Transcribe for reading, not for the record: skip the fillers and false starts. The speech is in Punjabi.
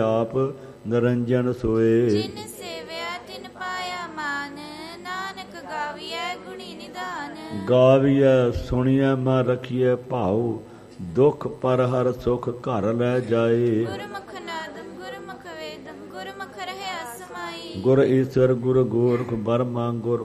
ਆਪ ਨਿਰੰਜਨ ਸੋਏ। ਜਿਨ ਸੇਵਿਆ ਤਿਨ ਪਾਇਆ ਮਾਨ, ਨਾਨਕ ਗਾਵੀਐ ਗੁਣੀ ਨਿਧਾਨ। ਗਾਵੀਐ ਸੁਣੀਐ ਮਨ ਰਖੀਐ ਭਾਉ, ਦੁਖ ਪਰ ਹਰ ਸੁਖ ਘਰ ਲੈ ਜਾਏ। ਗੁਰਮੁਖ ਨਾਦਮ ਗੁਰਮੁਖ ਵੇਦਮ, ਗੁਰਮੁਖ ਰਹਿ ਸਮਾਈ। ਗੁਰ ਈਸਰ ਗੁਰ ਗੋਰਖ ਬਰਮਾ ਗੁਰ